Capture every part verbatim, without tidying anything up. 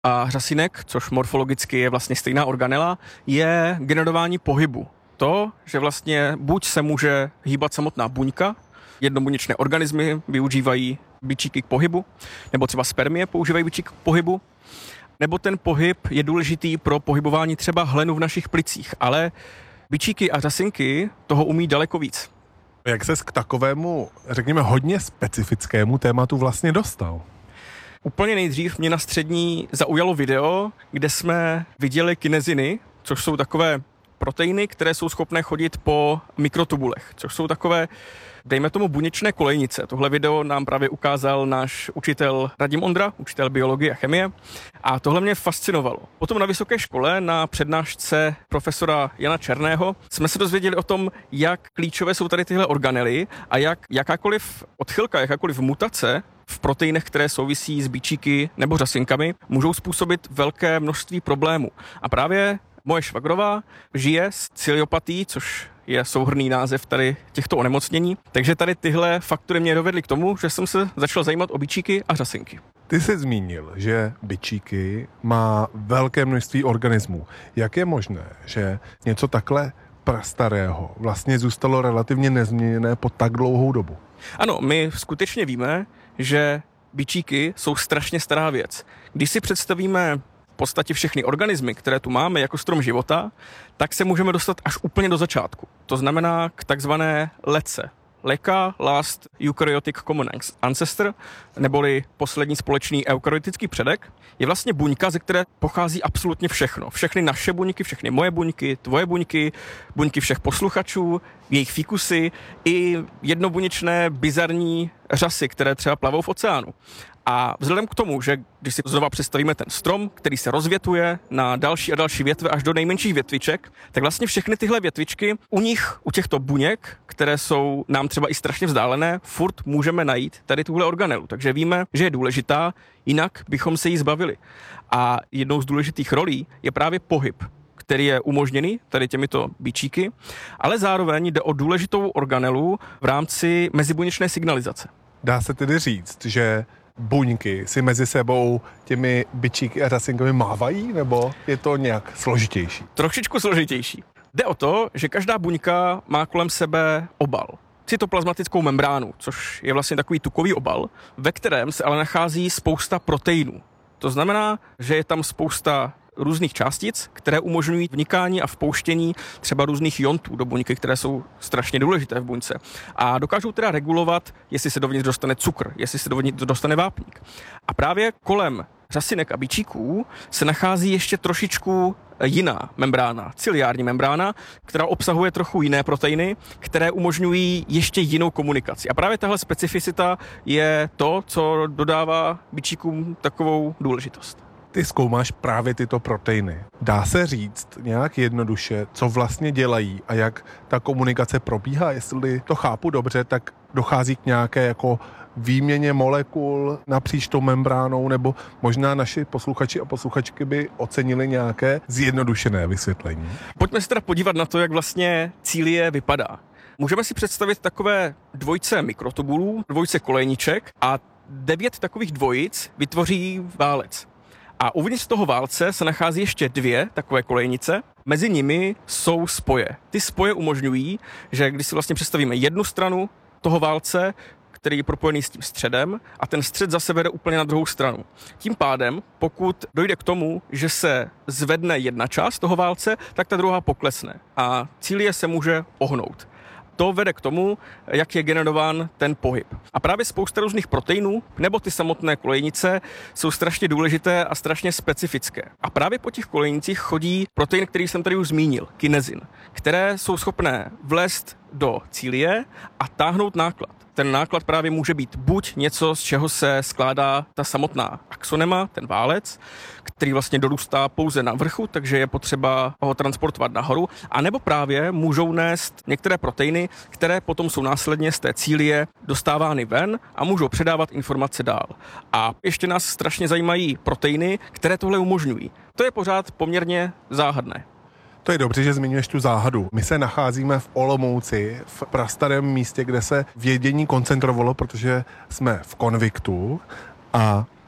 a řasinek, což morfologicky je vlastně stejná organela, je generování pohybu. To, že vlastně buď se může hýbat samotná buňka, jednobuněčné organismy využívají bičíky k pohybu, nebo třeba spermie používají bičík k pohybu, nebo ten pohyb je důležitý pro pohybování třeba hlenu v našich plicích, ale bičíky a řasinky toho umí daleko víc. Jak ses k takovému, řekněme, hodně specifickému tématu vlastně dostal? Úplně nejdřív mě na střední zaujalo video, kde jsme viděli kineziny, což jsou takové proteiny, které jsou schopné chodit po mikrotubulech, což jsou takové, dejme tomu, buněčné kolejnice. Tohle video nám právě ukázal náš učitel Radim Ondra, učitel biologie a chemie, a tohle mě fascinovalo. Potom na vysoké škole na přednášce profesora Jana Černého jsme se dozvěděli o tom, jak klíčové jsou tady tyhle organely a jak jakákoliv odchylka, jakákoliv mutace v proteinech, které souvisí s bičíky nebo řasinkami, můžou způsobit velké množství problémů. A právě moje švagrová žije s ciliopatií, což je souhrnný název tady těchto onemocnění. Takže tady tyhle faktory mě dovedly k tomu, že jsem se začal zajímat o bičíky a řasinky. Ty jsi zmínil, že bičíky má velké množství organismů. Jak je možné, že něco takhle prastarého vlastně zůstalo relativně nezměněné po tak dlouhou dobu? Ano, my skutečně víme, že bičíky jsou strašně stará věc. Když si představíme v podstatě všechny organismy, které tu máme jako strom života, tak se můžeme dostat až úplně do začátku. To znamená k takzvané letce. Leka, last eukaryotic common ancestor, neboli poslední společný eukaryotický předek, je vlastně buňka, ze které pochází absolutně všechno. Všechny naše buňky, všechny moje buňky, tvoje buňky, buňky všech posluchačů, jejich fíkusy i jednobuněčné bizarní řasy, které třeba plavou v oceánu. A vzhledem k tomu, že když si znova představíme ten strom, který se rozvětuje na další a další větve až do nejmenších větviček, tak vlastně všechny tyhle větvičky u nich, u těchto buněk, které jsou nám třeba i strašně vzdálené, furt můžeme najít tady tuhle organelu. Takže víme, že je důležitá, jinak bychom se jí zbavili. A jednou z důležitých rolí je právě pohyb, který je umožněný tady těmito bičíky, ale zároveň jde o důležitou organelu v rámci mezibuněčné signalizace. Dá se tedy říct, že buňky si mezi sebou těmi bičíky a řasinkami mávají, nebo je to nějak složitější? Trošičku složitější. Jde o to, že každá buňka má kolem sebe obal. Cytoplazmatickou membránu, což je vlastně takový tukový obal, ve kterém se ale nachází spousta proteinů. To znamená, že je tam spousta různých částic, které umožňují vnikání a vpouštění třeba různých iontů do buňky, které jsou strašně důležité v buňce. A dokážou teda regulovat, jestli se dovnitř dostane cukr, jestli se dovnitř dostane vápník. A právě kolem řasinek a bičíků se nachází ještě trošičku jiná membrána, ciliární membrána, která obsahuje trochu jiné proteiny, které umožňují ještě jinou komunikaci. A právě tahle specificita je to, co dodává bičíkům takovou důležitost. Ty zkoumáš právě tyto proteiny. Dá se říct nějak jednoduše, co vlastně dělají a jak ta komunikace probíhá? Jestli to chápu dobře, tak dochází k nějaké jako výměně molekul napříč tou membránou, nebo možná naši posluchači a posluchačky by ocenili nějaké zjednodušené vysvětlení. Pojďme se teda podívat na to, jak vlastně cílie vypadá. Můžeme si představit takové dvojce mikrotubulů, dvojce kolejniček a devět takových dvojic vytvoří válec. A uvnitř toho válce se nachází ještě dvě takové kolejnice. Mezi nimi jsou spoje. Ty spoje umožňují, že když si vlastně představíme jednu stranu toho válce, který je propojený s tím středem, a ten střed zase vede úplně na druhou stranu. Tím pádem, pokud dojde k tomu, že se zvedne jedna část toho válce, tak ta druhá poklesne a cílie se může ohnout. To vede k tomu, jak je generován ten pohyb. A právě spousta různých proteinů, nebo ty samotné kolejnice, jsou strašně důležité a strašně specifické. A právě po těch kolejnicích chodí protein, který jsem tady už zmínil, kinezin, které jsou schopné vlézt do cílie a táhnout náklad. Ten náklad právě může být buď něco, z čeho se skládá ta samotná axonema, ten válec, který vlastně dorůstá pouze na vrchu, takže je potřeba ho transportovat nahoru, anebo právě můžou nést některé proteiny, které potom jsou následně z té cílie dostávány ven a můžou předávat informace dál. A ještě nás strašně zajímají proteiny, které tohle umožňují. To je pořád poměrně záhadné. To je dobře, že zmiňuješ tu záhadu. My se nacházíme v Olomouci, v prastarém místě, kde se vědění koncentrovalo, protože jsme v konviktu a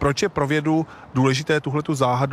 Proč je pro vědu důležité tuhletu záhadu